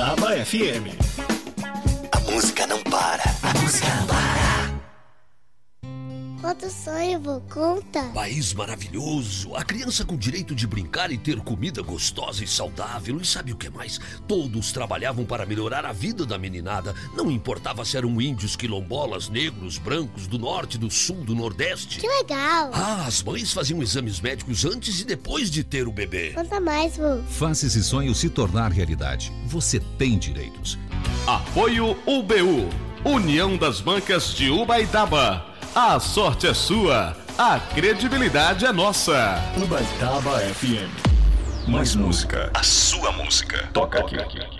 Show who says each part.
Speaker 1: Ubaitaba FM.
Speaker 2: A música não para. A música não para.
Speaker 3: Quanto sonho, vô, conta.
Speaker 4: País maravilhoso, a criança com direito de brincar e ter comida gostosa e saudável. E sabe o que mais? Todos trabalhavam para melhorar a vida da meninada. Não importava se eram índios, quilombolas, negros, brancos, do norte, do sul, do nordeste.
Speaker 3: Que legal.
Speaker 4: As mães faziam exames médicos antes e depois de ter o bebê.
Speaker 3: Conta mais, vô.
Speaker 5: Faça esse sonho se tornar realidade. Você tem direitos.
Speaker 6: Apoio UBU, União das Bancas de Ubaitaba. A sorte é sua, a credibilidade é nossa.
Speaker 1: Ubaitaba FM. Mais música.
Speaker 2: A sua música.
Speaker 1: Toca aqui.